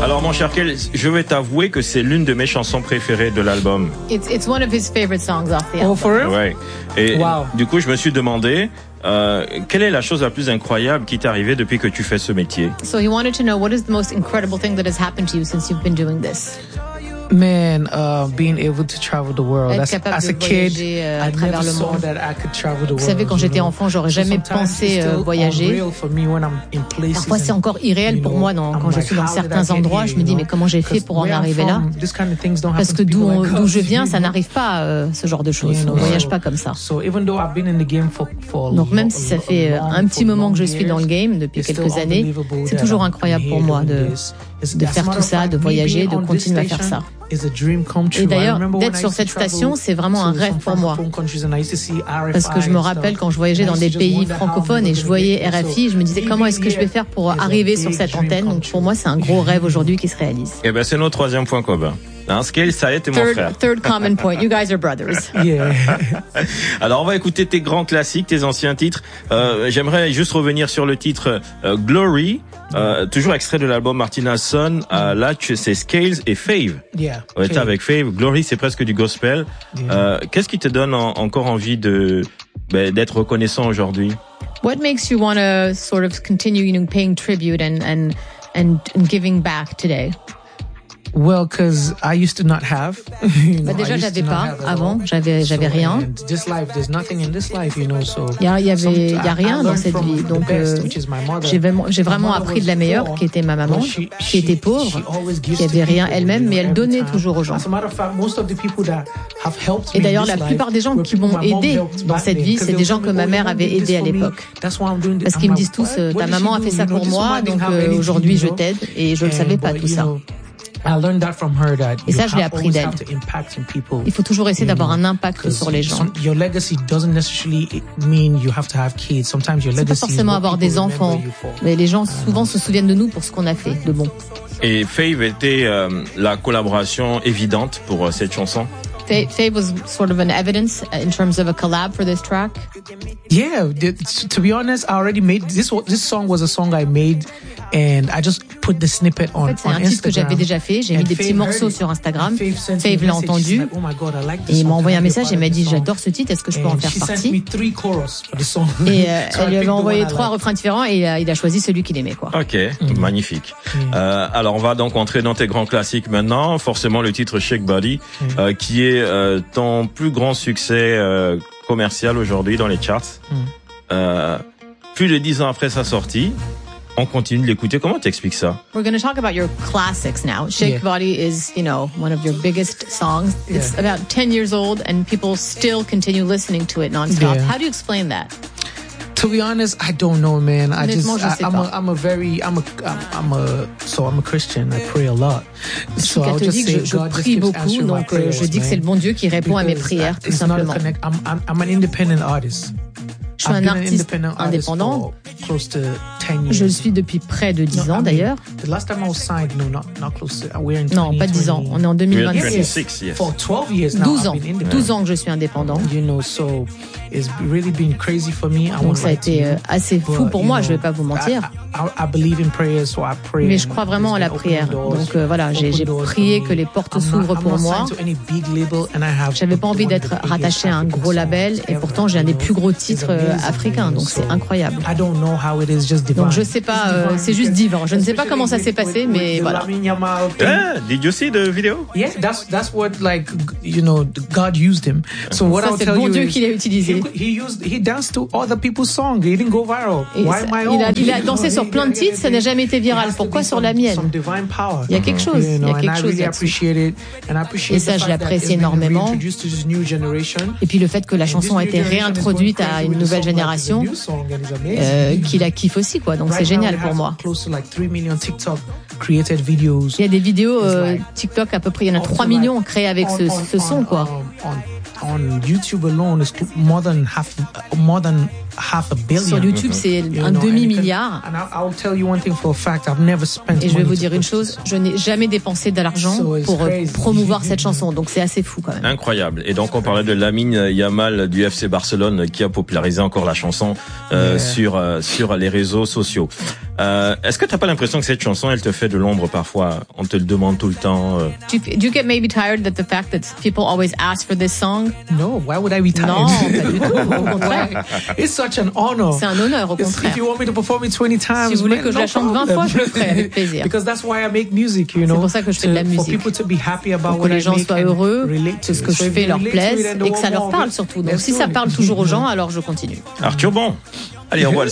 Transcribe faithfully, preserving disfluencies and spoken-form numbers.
Alors mon cher Kel, je vais t'avouer que c'est l'une de mes chansons préférées de l'album. It's it's one of his favorite songs off the album. Oh, for real? Ouais. Et wow. Du coup, je me suis demandé euh, quelle est la chose la plus incroyable qui t'est arrivée depuis que tu fais ce métier. So he wanted to know what is the most incredible thing that has happened to you since you've been doing this. Man, uh, being able to travel the world. Être capable as de a kid, voyager euh, I à travers never le saw monde. that I could travel the world. Vous savez, quand j'étais enfant, j'aurais jamais pensé euh, voyager. Parfois, c'est encore irréel pour moi dans, quand je suis dans certains endroits. Je me dis, mais comment j'ai fait pour en arriver là? Parce que d'où d'où je viens, ça n'arrive pas, euh, ce genre de choses. On ne voyage pas comme ça. Donc même si ça fait un petit moment que je suis dans le game, depuis quelques années, c'est toujours incroyable pour moi de, de faire tout ça, de voyager, de continuer à faire ça. Et d'ailleurs, d'être sur cette station, c'est vraiment un rêve pour moi. Parce que je me rappelle quand je voyageais dans des pays francophones et je voyais R F I, je me disais comment est-ce que je vais faire pour arriver sur cette antenne. Donc pour moi, c'est un gros rêve aujourd'hui qui se réalise. Eh ben, c'est notre troisième point commun. Hein, Scale, ça est, t'es mon frère. Third common point. You guys are brothers. Yeah. Alors, on va écouter tes grands classiques, tes anciens titres. Euh, j'aimerais juste revenir sur le titre euh, Glory, euh, toujours extrait de l'album Martina Son. Euh, là, tu, c'est Scales et Fave. Yeah. Ouais, t'es avec Fave. Glory, c'est presque du gospel. Yeah. Euh, qu'est-ce qui te donne en, encore envie de ben, d'être reconnaissant aujourd'hui? What makes you want to sort of continue, you know, paying tribute and and and, and giving back today? Well, because I used to not have. You know, bah déjà, j'avais pas avant. J'avais, j'avais rien. Il y a, il y avait, il y a rien dans cette vie. Donc, euh, j'ai vraiment, j'ai vraiment appris de la meilleure, qui était ma maman, qui était pauvre, qui avait rien elle-même, mais elle donnait toujours aux gens. Et d'ailleurs, la plupart des gens qui m'ont aidé dans cette vie, c'est des gens que ma mère avait aidé à l'époque. Parce qu'ils me disent tous, ta maman a fait ça pour moi, donc euh, aujourd'hui je t'aide. Et je ne savais pas tout ça. Et ça, je l'ai appris d'elle. Il faut toujours essayer d'avoir un impact sur les gens. C'est pas forcément avoir des enfants, mais les gens souvent se souviennent de nous pour ce qu'on a fait de bon. Et Fave était euh, la collaboration évidente pour euh, cette chanson. Fave was sort of an evidence in terms of a collab for this track. Yeah, to be honest, I already made this. This song was a song I made, and I just put the snippet on, en fait, c'est un titre que j'avais déjà fait. J'ai mis des petits morceaux sur Instagram. Fave l'a entendu et il m'a envoyé un message et m'a dit j'adore ce titre. Est-ce que je peux en faire partie? Et euh, elle lui avait envoyé trois refrains différents et il a, il a choisi celui qu'il aimait, quoi. Ok, mm-hmm. Magnifique. Mm-hmm. Euh, alors on va donc entrer dans tes grands classiques maintenant. Forcément le titre Shake Body, mm-hmm. euh, qui est euh, ton plus grand succès euh, commercial aujourd'hui dans les charts. Mm. Euh, plus de dix ans après sa sortie, on continue de l'écouter. Comment t'expliques ça? We're going to talk about your classics now. Shake yeah. Body is, you know, one of your biggest songs. Yeah. It's about ten years old and people still continue listening to it nonstop. Yeah. How do you explain that? To be honest, I don't know, man. I just, je I, I'm a, I'm a very, I'm a, I'm a, so I'm a Christian. I pray a lot. Je suis so catholique, je, je prie beaucoup, donc euh, je dis que c'est le bon Dieu qui répond à mes prières, tout simplement. I'm, I'm, I'm an independent artist. Je suis un artiste indépendant. Je le suis depuis près de dix ans d'ailleurs. Non, pas dix ans. On est en deux mille vingt-six. douze ans. douze ans que je suis indépendant. Donc ça a été assez fou pour moi, je ne vais pas vous mentir. Mais je crois vraiment à la prière. Donc euh, voilà, j'ai, j'ai prié que les portes s'ouvrent pour moi. J'avais pas envie d'être rattaché à un gros label et pourtant j'ai un des plus gros titres euh, africains, donc c'est incroyable. Donc je sais pas, euh, c'est juste divin. Je ne sais pas comment ça s'est passé, mais voilà. Ah, did you see the video? Yeah, that's that's what like you know God used him. So what I'll tell you is, c'est le bon Dieu qui l'a utilisé. He used he danced to other people's songs. He didn't go viral. Why my own? Il a, il a dansé sur plein de titres, ça n'a jamais été viral. Pourquoi sur la mienne? Il y a quelque chose. Il y a quelque chose là-dessus. Et ça, je l'apprécie énormément. Et puis le fait que la chanson a été réintroduite à une nouvelle génération, euh, qui la kiffe aussi, quoi. Donc c'est génial pour moi. Il y a des vidéos euh, TikTok à peu près, il y en a trois millions créés avec ce, ce son, quoi. On YouTube alone is more than half more than half a billion. Sur YouTube, c'est un demi-milliard. Et je vais vous dire une chose, je n'ai jamais dépensé de l'argent pour promouvoir cette chanson, donc c'est assez fou quand même. Incroyable. Et donc on parlait de Lamine Yamal du F C Barcelone qui a popularisé encore la chanson euh, yeah. sur euh, sur les réseaux sociaux. Euh, est-ce que t'as pas l'impression que cette chanson, elle te fait de l'ombre parfois? On te le demande tout le temps. Euh... Do you, do you get maybe tired that the fact that people always ask for this song? No, why would I be tired? Non, pas du tout. Au contraire. It's such an honor. C'est un honneur, au contraire. If you want me to perform it twenty times, si vous voulez man, que je no la chante vingt fois, je le ferai avec plaisir. Because that's why I make music, you know. C'est pour ça que je fais de la musique. For people to be happy about pour que what les gens I make soient heureux, que ce que so je fais leur plaise it, et que ça leur parle surtout. Donc si ça parle toujours aux gens, alors je continue. Arthur Bon. Allez, on voit